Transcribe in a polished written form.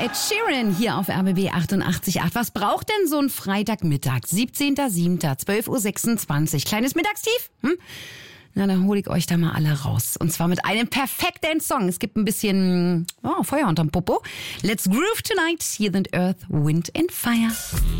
Ed Sheeran hier auf RBB 88.8. Was braucht denn so ein Freitagmittag? 17.07.12.26 Uhr. Kleines Mittagstief? Na, dann hole ich euch da mal alle raus. Und zwar mit einem perfekten Song. Es gibt ein bisschen Feuer unterm Popo. Let's groove tonight. Here sind Earth, Wind and Fire.